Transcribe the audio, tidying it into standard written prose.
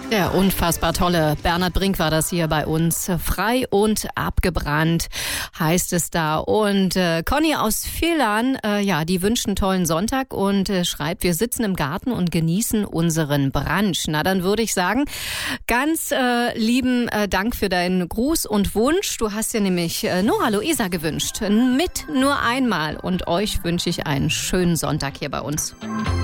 Der unfassbar tolle Bernhard Brink war das hier bei uns. Frei und abgebrannt heißt es da. Und Conny aus Villern, die wünscht einen tollen Sonntag und schreibt, wir sitzen im Garten und genießen unseren Brunch. Na, dann würde ich sagen, ganz lieben Dank für deinen Gruß und Wunsch. Du hast dir nämlich Nora Luisa gewünscht. Mit nur einmal. Und euch wünsche ich einen schönen Sonntag hier bei uns.